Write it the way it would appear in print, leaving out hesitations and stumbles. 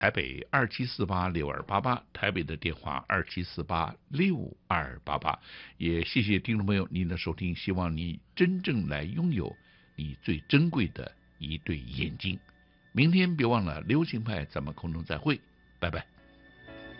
台北27486288，台北的电话27486288。也谢谢听众朋友您的收听，希望你真正来拥有你最珍贵的一对眼睛。明天别忘了流行派，咱们空中再会，拜拜。